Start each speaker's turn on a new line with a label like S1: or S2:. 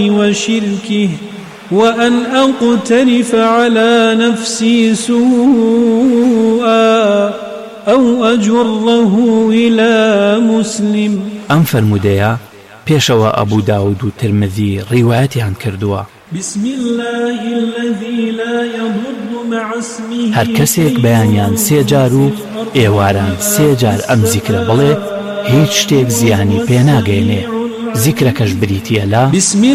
S1: وشركه وأن أقترف على نفسي سوءا أو أجره إلى مسلم.
S2: ئەم فەرموودەیە پێشەوە ئەبوو داود و ترمذی ڕیوایەتیان کردووە.
S1: بسم الله الذي لا يضر مع اسمه
S2: هەر کەسێک بەیانیان سێ جار و ئێواران سێ جار ئەم زیکرە بڵێ هیچ شتێک زیانی پێناگەێنێ. زیکرەکەش بریتیە لە